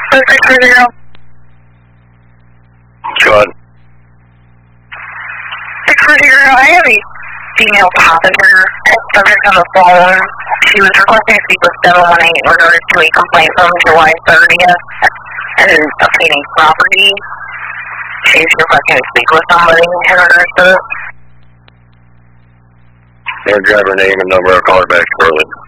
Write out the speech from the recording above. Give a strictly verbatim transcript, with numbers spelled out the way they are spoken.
six three zero. Go ahead. six three zero, I have a female passenger subject on the phone. She was requesting to speak with seven one eight in regards to a complaint from July thirtieth and obtaining property. She's requesting to speak with somebody in regards to this. Their driver name and number, I'll call her back shortly.